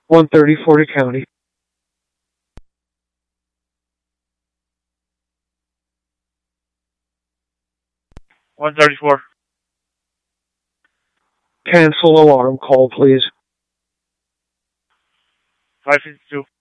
134 to county. $134. Cancel alarm call, please. 552.